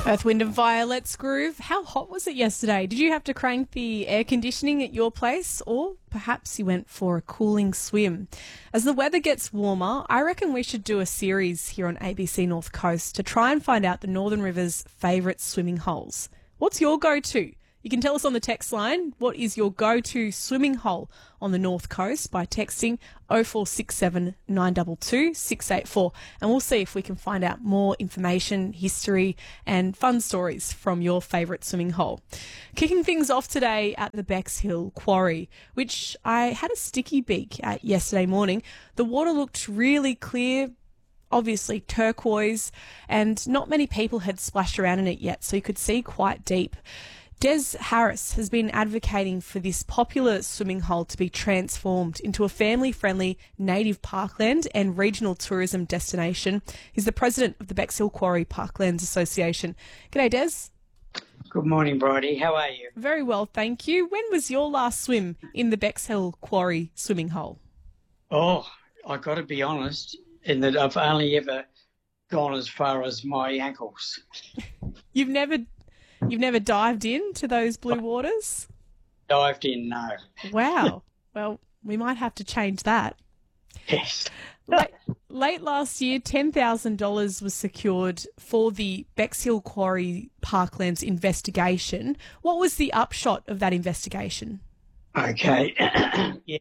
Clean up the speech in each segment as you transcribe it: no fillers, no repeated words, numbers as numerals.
Earth, Wind and Fire, Let's Groove. How hot was it yesterday? Did you have to crank the air conditioning at your place, or perhaps you went for a cooling swim? As the weather gets warmer, I reckon we should do a series here on ABC North Coast to try and find out the Northern River's favourite swimming holes. What's your go-to? You can tell us on the text line what is your go-to swimming hole on the North Coast by texting 0467 922 684, and we'll see if we can find out more information, history and fun stories from your favourite swimming hole. Kicking things off today at the Bexhill Quarry, which I had a sticky beak at yesterday morning. The water looked really clear, obviously turquoise, and not many people had splashed around in it yet, so you could see quite deep. Des Harris has been advocating for this popular swimming hole to be transformed into a family-friendly native parkland and regional tourism destination. He's the president of the Bexhill Quarry Parklands Association. G'day, Des. Good morning, Bridie. How are you? Very well, thank you. When was your last swim in the Bexhill Quarry swimming hole? Oh, I got to be honest in that I've only ever gone as far as my ankles. You've never dived into those blue waters? Dived in, no. Wow. Well, we might have to change that. Yes. Late last year, $10,000 was secured for the Bexhill Quarry Parklands investigation. What was the upshot of that investigation? Okay. Yeah.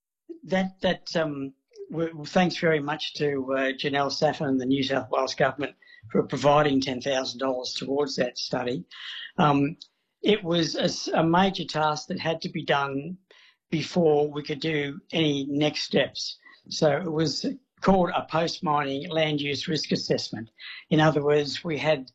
Thanks very much to Janelle Saffin and the New South Wales Government for providing $10,000 towards that study. It was a major task that had to be done before we could do any next steps. So it was called a post-mining land use risk assessment. In other words, we had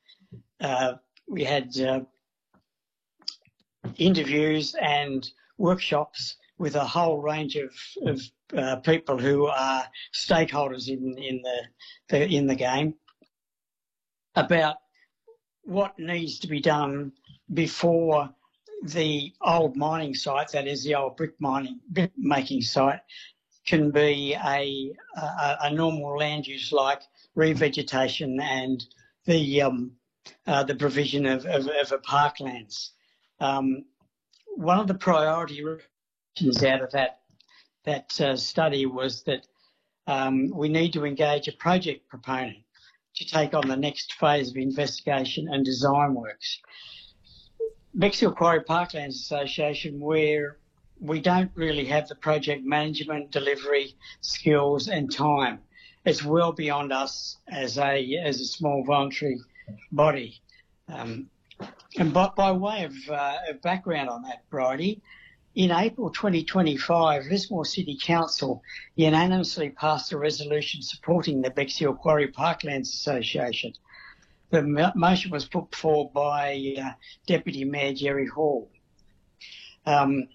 interviews and workshops with a whole range of people who are stakeholders in the game about what needs to be done before the old mining site, that is the old brick making site, can be a normal land use like revegetation and the provision of a parklands. One of the priority out of that study was that we need to engage a project proponent to take on the next phase of investigation and design works. Bexhill Quarry Parklands Association, where we don't really have the project management, delivery skills and time. It's well beyond us as a small voluntary body. And by way of background on that, Bridie, in April 2025, Lismore City Council unanimously passed a resolution supporting the Bexhill Quarry Parklands Association. The motion was put forward by Deputy Mayor Jerry Hall. And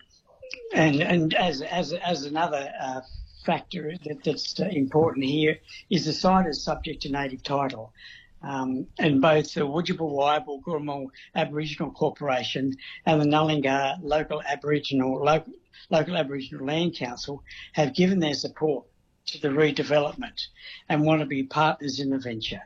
as another factor that's important here is the site is subject to native title. And both the Wujibal-Waible Gurrumul Aboriginal Corporation and the Nullingar Local Aboriginal Land Council have given their support to the redevelopment and want to be partners in the venture.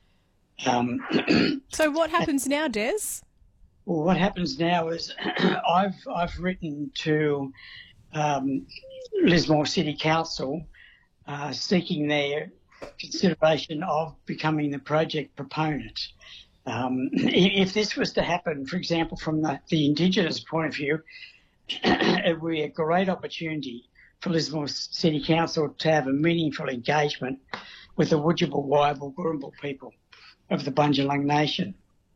So what happens now, Des? Well, what happens now is I've written to Lismore City Council seeking their consideration of becoming the project proponent. If this was to happen, for example, from the Indigenous point of view, it would be a great opportunity for Lismore City Council to have a meaningful engagement with the Wujibal-Waible Gurrumul people of the Bundjalung Nation.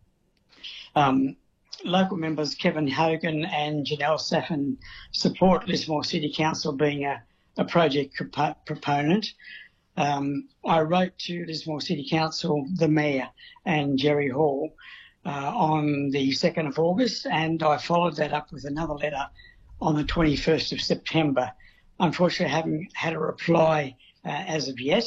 Local members Kevin Hogan and Janelle Saffin support Lismore City Council being a project proponent. I wrote to Lismore City Council, the Mayor and Jerry Hall on the 2nd of August, and I followed that up with another letter on the 21st of September. Unfortunately, I haven't had a reply as of yet.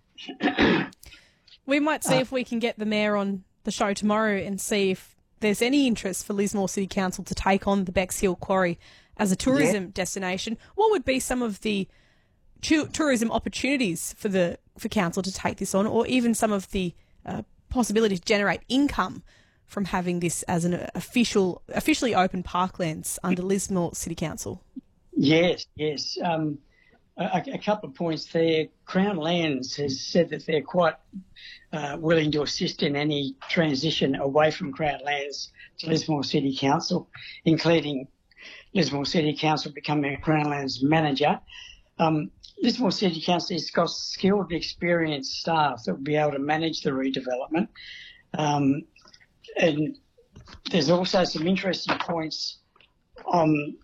We might see if we can get the Mayor on the show tomorrow and see if there's any interest for Lismore City Council to take on the Bexhill Quarry as a tourism destination. What would be some of the tourism opportunities for council to take this on, or even some of the possibility to generate income from having this as an officially open parklands under Lismore City Council? Yes. A couple of points there. Crown Lands has said that they're quite willing to assist in any transition away from Crown Lands to Lismore City Council, including Lismore City Council becoming a Crown Lands manager. Lismore City Council has got skilled, experienced staff that will be able to manage the redevelopment. And there's also some interesting points on